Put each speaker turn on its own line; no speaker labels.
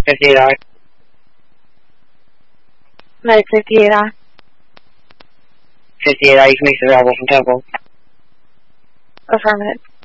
58I.
Medic 58I.
58I, you can make the available from Temple.
Affirmative.